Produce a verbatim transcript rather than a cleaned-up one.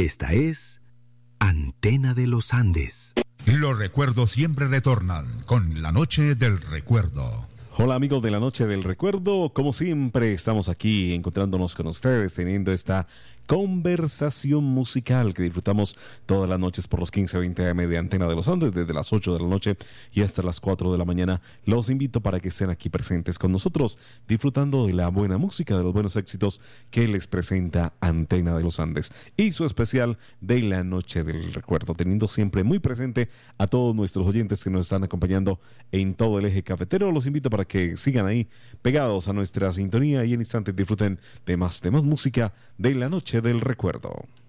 Esta es Antena de los Andes. Los recuerdos siempre retornan con la noche del recuerdo. Hola amigos de la noche del recuerdo, como siempre estamos aquí encontrándonos con ustedes, teniendo esta conversación musical que disfrutamos todas las noches por los quince veinte A M de Antena de los Andes, desde las ocho de la noche y hasta las cuatro de la mañana. Los invito para que estén aquí presentes con nosotros, disfrutando de la buena música, de los buenos éxitos que les presenta Antena de los Andes y su especial de la noche del recuerdo, teniendo siempre muy presente a todos nuestros oyentes que nos están acompañando en todo el eje cafetero. Los invito para que sigan ahí pegados a nuestra sintonía y en instantes disfruten de más, de más música de la noche del recuerdo.